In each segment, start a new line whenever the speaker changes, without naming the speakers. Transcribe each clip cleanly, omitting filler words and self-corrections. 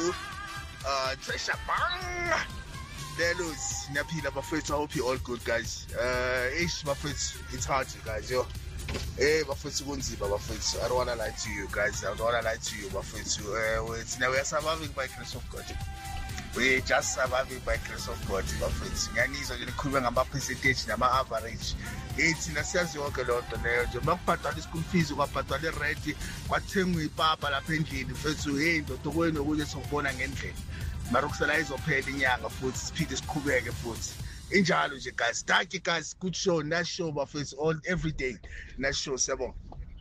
Boo, Trisha Bang, Delos, Napila, my friends. I hope you all good, guys. My friends, it's hard, guys, yo. Hey, my friends, my friends. I don't wanna lie to you, guys. I don't wanna lie to you, my friends. We're surviving by grace of God. We're just surviving by grace of God, my friends. Ngiyangizwa nje nikhuluma ngama-percentage nama-average. Thina siyaziwonke loo nto leyo nje. Uma kubhadala i-school fees, kwabhadala i-rent, kwathengwa ipapa lapha endlini, mfethu, hey, ndoda okunye nokunye sokubona ngendlela. Mara kusala izophela inyanga futhi, siphinde siqhubeke futhi. Injalo nje, guys. Thank you, guys. Good show. Nice show, my friends. Every day. Nice show. Siyabonga.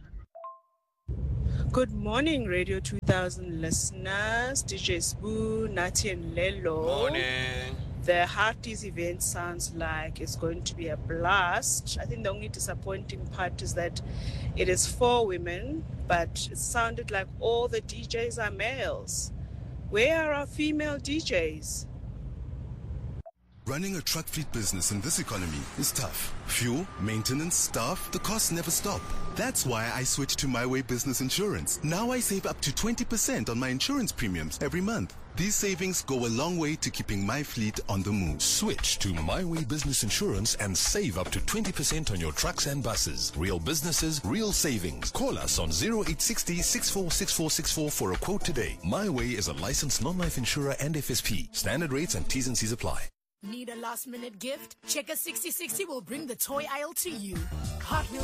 Good morning, Radio 2000 listeners. DJ Sbu, Nati and Lelo.
Morning.
The Hearties event sounds like it's going to be a blast. I think the only disappointing part is that it is 4 women, but it sounded like all the DJs are males. Where are our female DJs?
Running a truck fleet business in this economy is tough. Fuel, maintenance, staff, the costs never stop. That's why I switched to My Way Business Insurance. Now I save up to 20% on my insurance premiums every month. These savings go a long way to keeping my fleet on the move.
Switch to My Way Business Insurance and save up to 20% on your trucks and buses. Real businesses, real savings. Call us on 0860 646464 for a quote today. My Way is a licensed non-life insurer and FSP. Standard rates and T's and C's apply.
Need a last-minute gift? Checker 6060 will bring the toy aisle to you. Hot Wheels